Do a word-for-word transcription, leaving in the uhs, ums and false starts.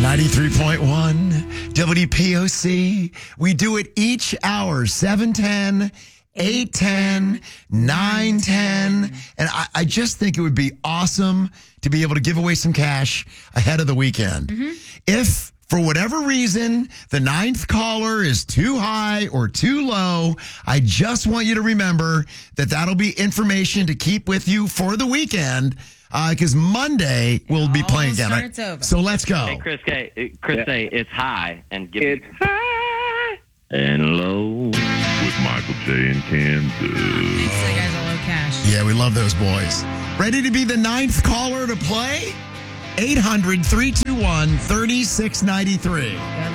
ninety-three point one W P O C. We do it each hour, seven ten, eight ten, nine ten. And I, I just think it would be awesome to be able to give away some cash ahead of the weekend. Mm-hmm. If, for whatever reason, the ninth caller is too high or too low, I just want you to remember that that'll be information to keep with you for the weekend. Because uh, Monday we'll be playing again. Starts over. So let's go. Hey, Chris, K, Chris, Yeah. say it's high and give It's me high. and low. With Michael J. in Kansas. Thanks to the guys at Low Cash. Yeah, we love those boys. Ready to be the ninth caller to play? eight hundred, three two one, three six nine three. Gotta